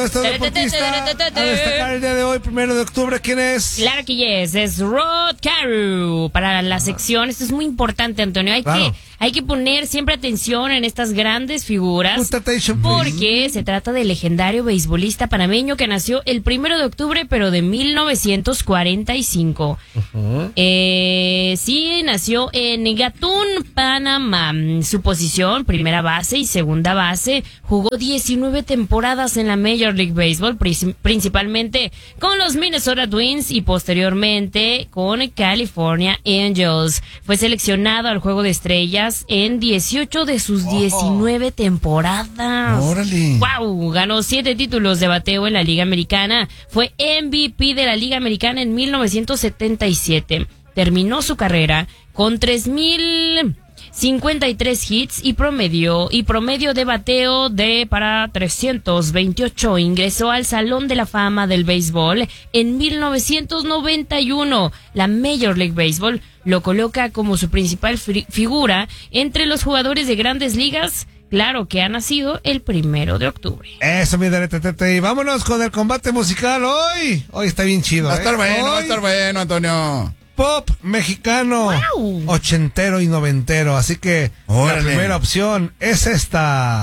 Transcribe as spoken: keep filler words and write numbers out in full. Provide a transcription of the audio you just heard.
nuestro deportista a destacar el día de hoy, primero de octubre, ¿quién es? Claro que yes, es Rod Carew. Para la sección, esto es muy importante, Antonio. Hay claro. que hay que poner siempre atención en estas grandes figuras, porque se trata del legendario beisbolista panameño que nació el primero de octubre, pero de mil novecientos cuarenta y cinco. Uh-huh. Eh, sí, nació en Gatún, Panamá. Su posición, primera base y segunda base, jugó diecinueve temporadas en la Major League Baseball, principalmente con los Minnesota Twins y posteriormente con California Angels. Fue seleccionado al Juego de Estrellas en dieciocho de sus diecinueve temporadas. ¡Órale! ¡Wow! Ganó siete títulos de bateo en la Liga Americana. Fue M V P de la Liga Americana en mil novecientos setenta y siete. Terminó su carrera con tres mil cincuenta y tres hits y promedio y promedio de bateo de para trescientos veintiocho. Ingresó al Salón de la Fama del Béisbol en mil novecientos noventa y uno. La Major League Baseball lo coloca como su principal fi- figura entre los jugadores de grandes ligas. Claro que ha nacido el primero de octubre. Eso, mi deretete. Y vámonos con el combate musical hoy. Hoy está bien chido. Va a estar ¿eh? bueno, hoy... va a estar bueno, Antonio. Pop mexicano, wow. ochentero y noventero. Así que Órale. La primera opción es esta.